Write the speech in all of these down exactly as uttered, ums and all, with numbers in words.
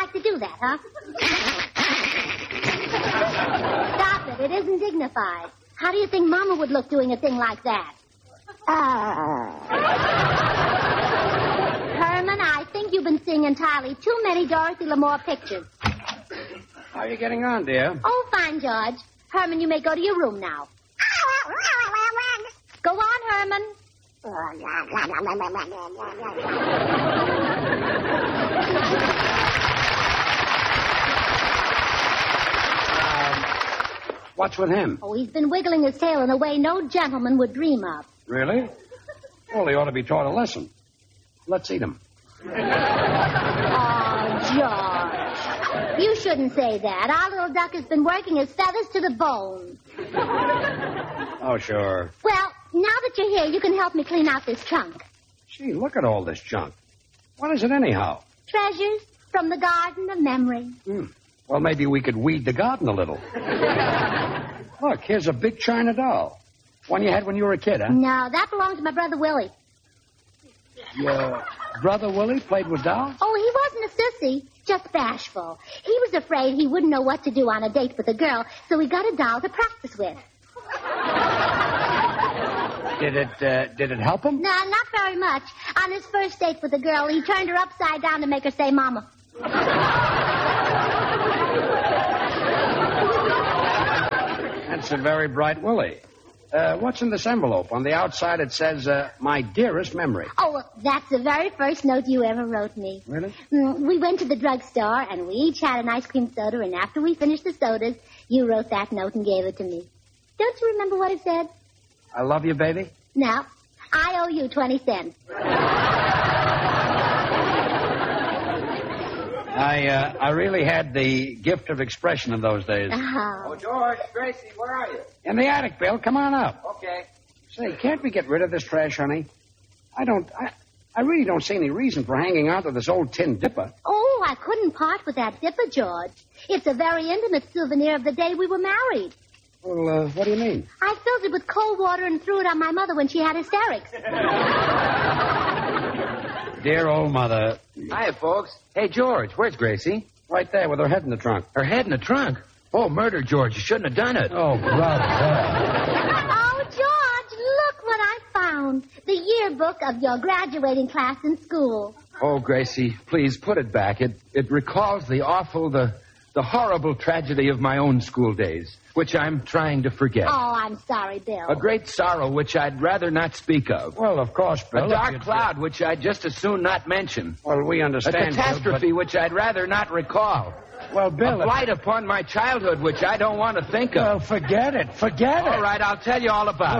like to do that, huh? Stop it. It isn't dignified. How do you think Mama would look doing a thing like that? Uh. Herman, I think you've been seeing entirely too many Dorothy Lamour pictures. How are you getting on, dear? Oh, fine, George. Herman, you may go to your room now. Go on, Herman. Um, what's with him? Oh, he's been wiggling his tail in a way no gentleman would dream of. Really? Well, he ought to be taught a lesson. Let's eat him. Oh, George. You shouldn't say that. Our little duck has been working his feathers to the bone. Oh, sure. Well, now that you're here, you can help me clean out this trunk. Gee, look at all this junk. What is it anyhow? Treasures from the garden of memory. Hmm. Well, maybe we could weed the garden a little. Look, here's a big china doll. One you had when you were a kid, huh? No, that belonged to my brother Willie. Your brother Willie played with dolls? Oh, he wasn't a sissy, just bashful. He was afraid he wouldn't know what to do on a date with a girl, so he got a doll to practice with. Did it, uh, did it help him? No, not very much. On his first date with a girl, he turned her upside down to make her say mama. That's a very bright Willie. Uh, what's in this envelope? On the outside it says, uh, my dearest memory. Oh, well, that's the very first note you ever wrote me. Really? Mm, we went to the drugstore, and we each had an ice cream soda, and after we finished the sodas, you wrote that note and gave it to me. Don't you remember what it said? I love you, baby. No. I owe you twenty cents. I, uh, I really had the gift of expression in those days. Oh. Oh, George, Gracie, where are you? In the attic, Bill. Come on up. Okay. Say, can't we get rid of this trash, honey? I don't... I, I really don't see any reason for hanging on to this old tin dipper. Oh, I couldn't part with that dipper, George. It's a very intimate souvenir of the day we were married. Well, uh, what do you mean? I filled it with cold water and threw it on my mother when she had hysterics. Dear old mother. Hiya, folks. Hey, George, where's Gracie? Right there with her head in the trunk. Her head in the trunk? Oh, murder, George. You shouldn't have done it. Oh, brother. Oh, George, look what I found. The yearbook of your graduating class in school. Oh, Gracie, please put it back. It it recalls the awful, the the horrible tragedy of my own school days, which I'm trying to forget. Oh, I'm sorry, Bill. A great sorrow which I'd rather not speak of. Well, of course, Bill. A dark cloud which I'd just as soon not mention. Well, we A understand, catastrophe Bill, which I'd rather not recall. but... Well, Bill... A blight upon my childhood which I don't want to think of. Well, forget it. Forget it. All right, I'll tell you all about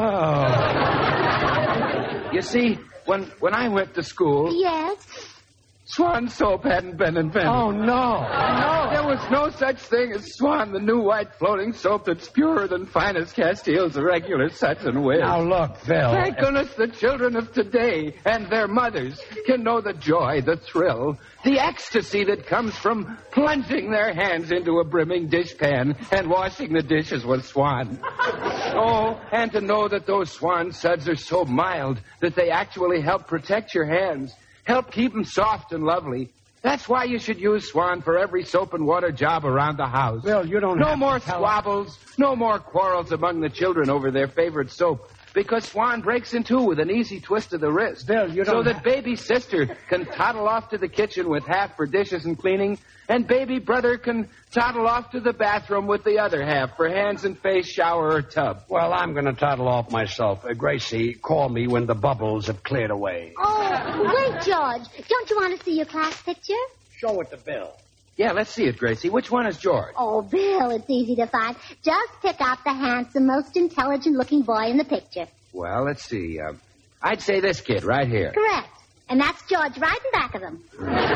Oh. it. You see, when when I went to school, Yes? Swan soap hadn't been invented. Oh, no. No, there was no such thing as Swan, the new white floating soap that's purer than finest Castile's regular suds and whiz. Now, look, Bill. Thank goodness the children of today and their mothers can know the joy, the thrill, the ecstasy that comes from plunging their hands into a brimming dishpan and washing the dishes with Swan. Oh, and to know that those Swan suds are so mild that they actually help protect your hands, help keep them soft and lovely. That's why you should use Swan for every soap and water job around the house. Bill, you don't No have more to tell squabbles, no more quarrels among the children over their favorite soap, because Swan breaks in two with an easy twist of the wrist. Bill, you So don't that have- baby sister can toddle off to the kitchen with half for dishes and cleaning, and baby brother can toddle off to the bathroom with the other half for hands and face, shower, or tub. Well, I'm going to toddle off myself. Uh, Gracie, call me when the bubbles have cleared away. Oh, wait, George. Don't you want to see your class picture? Show it to Bill. Yeah, let's see it, Gracie. Which one is George? Oh, Bill, it's easy to find. Just pick out the handsome, most intelligent-looking boy in the picture. Well, let's see. Uh, I'd say this kid right here. Correct. And that's George right in back of him.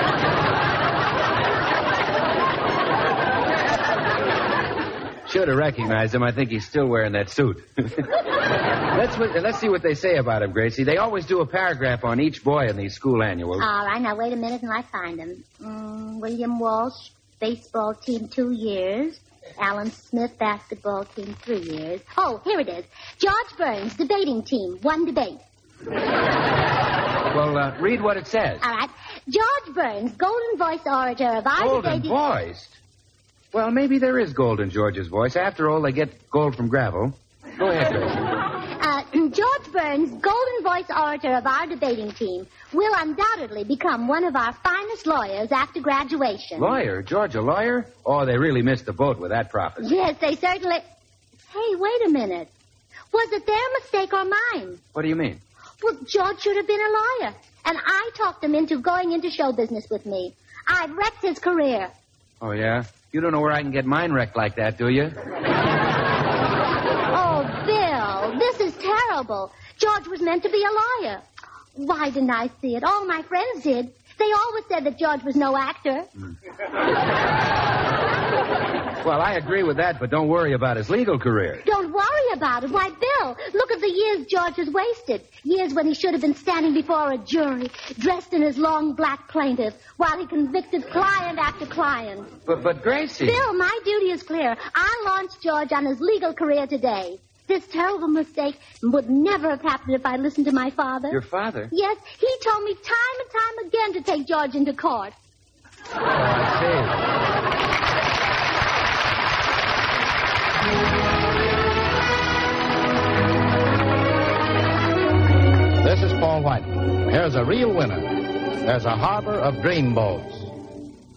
Should have recognized him. I think he's still wearing that suit. let's let's see what they say about him, Gracie. They always do a paragraph on each boy in these school annuals. All right, now wait a minute and I find him. Mm, William Walsh, baseball team, two years. Alan Smith, basketball team, three years. Oh, here it is. George Burns, debating team, one debate. Well, uh, read what it says. All right. George Burns, golden voice orator of our Golden debating... voiced? Well, maybe there is gold in George's voice. After all, they get gold from gravel. Go ahead, Gracie. Uh, George Burns, golden voice orator of our debating team, will undoubtedly become one of our finest lawyers after graduation. Lawyer? George, a lawyer? Oh, they really missed the boat with that prophecy. Yes, they certainly... Hey, wait a minute. Was it their mistake or mine? What do you mean? Well, George should have been a lawyer, and I talked him into going into show business with me. I've wrecked his career. Oh, yeah? You don't know where I can get mine wrecked like that, do you? Oh, Bill, this is terrible. George was meant to be a lawyer. Why didn't I see it? All my friends did. They always said that George was no actor. Mm. Well, I agree with that, but don't worry about his legal career. Don't worry about it. Why, Bill, look at the years George has wasted. Years when he should have been standing before a jury, dressed in his long black plaintiff, while he convicted client after client. But, but Gracie... Bill, my duty is clear. I launched George on his legal career today. This terrible mistake would never have happened if I listened to my father. Your father? Yes, he told me time and time again to take George into court. Oh, I see. This is Paul White. Here's a real winner. There's a harbor of dreamboats.